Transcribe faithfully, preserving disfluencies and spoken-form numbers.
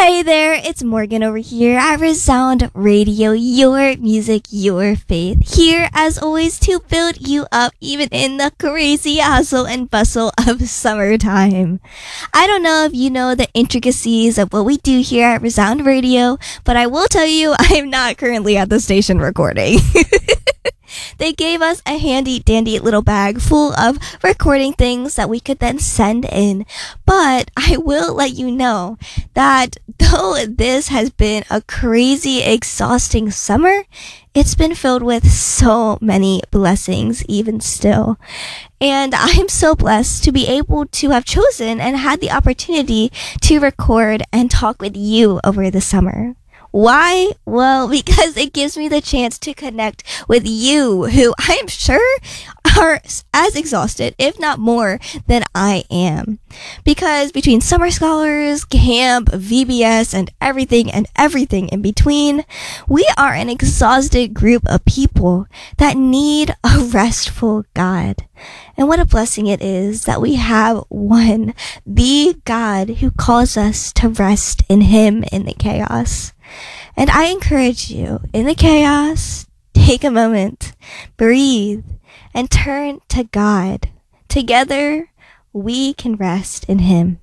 Hey there, it's Morgan over here at Resound Radio, your music, your faith. Here, as always, to build you up even in the crazy hustle and bustle of summertime. I don't know if you know the intricacies of what we do here at Resound Radio, but I will tell you I am not currently at the station recording. They gave us a handy dandy little bag full of recording things that we could then send in. But I will let you know that though this has been a crazy, exhausting summer, it's been filled with so many blessings even still. And I'm so blessed to be able to have chosen and had the opportunity to record and talk with you over the summer. Why? Well, because it gives me the chance to connect with you, who I am sure are as exhausted, if not more, than I am. Because between summer scholars, camp, V B S, and everything and everything in between, we are an exhausted group of people that need a restful God. And what a blessing it is that we have one, the God who calls us to rest in Him in the chaos. And I encourage you, in the chaos, take a moment, breathe, and turn to God. Together, we can rest in Him.